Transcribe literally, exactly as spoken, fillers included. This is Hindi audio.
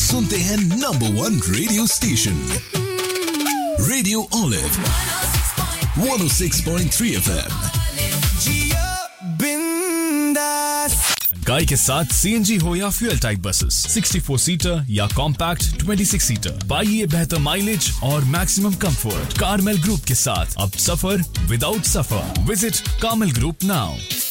सुनते हैं number one radio station radio olive one oh six point three F M। गाड़ी के साथ सीएनजी हो या फ्यूल टाइप बसेस, चौंसठ सीटर या कॉम्पैक्ट छब्बीस सीटर, पाइए बेहतर माइलेज और मैक्सिमम कंफर्ट। कार्मेल ग्रुप के साथ अब सफर विदाउट सफर। Visit Carmel group now.